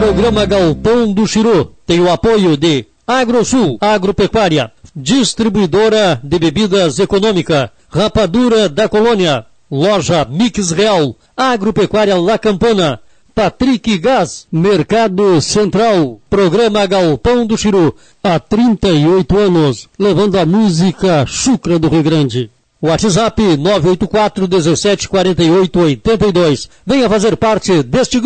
Programa Galpão do Chiru tem o apoio de Agrosul, Agropecuária, Distribuidora de Bebidas Econômica, Rapadura da Colônia, Loja Mix Real, Agropecuária La Campana, Patrick Gás, Mercado Central, Programa Galpão do Chiru, há 38 anos, levando a música chucra do Rio Grande. WhatsApp 984 17 48 82. Venha fazer parte deste grupo.